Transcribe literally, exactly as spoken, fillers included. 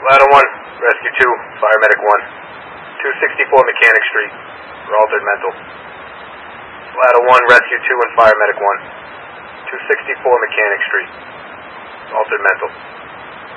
Ladder one, Rescue two, Fire Medic one. two sixty-four Mechanic Street, for altered mental. Ladder one, Rescue two, and Fire Medic one. two sixty-four Mechanic Street, altered mental.